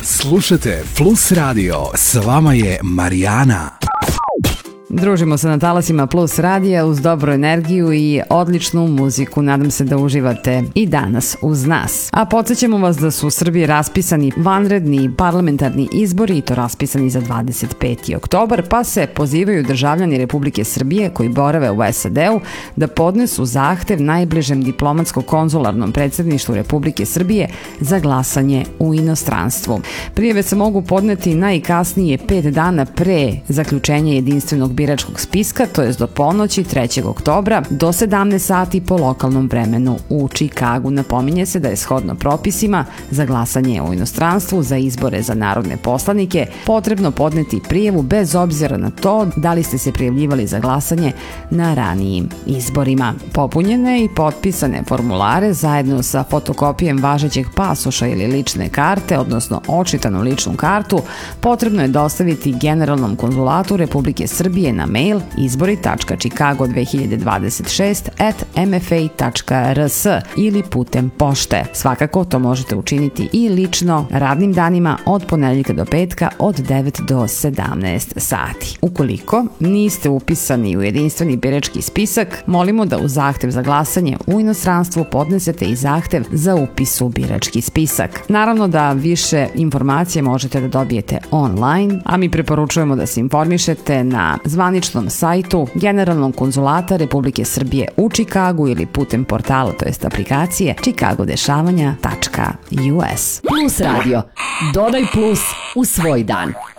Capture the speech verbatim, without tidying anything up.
Slušajte Plus Radio, s vama je Marijana. Družimo se na talasima Plus radija uz dobru energiju i odličnu muziku. Nadam se da uživate i danas uz nas. A podsjećamo vas da su u Srbiji raspisani vanredni parlamentarni izbori i to raspisani za dvadeset peti oktobar, pa se pozivaju državljani Republike Srbije koji borave u es a de u da podnesu zahtev najbližem diplomatsko-konzularnom predsedništvu Republike Srbije za glasanje u inostranstvu. Prijave se mogu podneti najkasnije pet dana pre zaključenja jedinstvenog biračkog spiska, to jest do ponoći trećeg oktobra do sedamnaest sati po lokalnom vremenu u Čikagu. Napominje se da je shodno propisima za glasanje u inostranstvu za izbore za narodne poslanike potrebno podneti prijavu bez obzira na to da li ste se prijavljivali za glasanje na ranijim izborima. Popunjene i potpisane formulare zajedno sa fotokopijem važećeg pasoša ili lične karte, odnosno očitanu ličnu kartu, potrebno je dostaviti Generalnom konzulatu Republike Srbije na mail izbori tačka čikago dve hiljade dvadeset šest at em ef a tačka er es ili putem pošte. Svakako to možete učiniti i lično radnim danima od ponedeljka do petka od devet do sedamnaest sati. Ukoliko niste upisani u jedinstveni birački spisak, molimo da u zahtev za glasanje u inostranstvu podnesete i zahtev za upis u birački spisak. Naravno da više informacije možete da dobijete online, a mi preporučujemo da se informišete na zvaničnom sajtu Generalnog konzulata Republike Srbije u Čikagu ili putem portala, to jest aplikacije čikagodešavanja tačka u es. Plus Radio. Dodaj plus u svoj dan.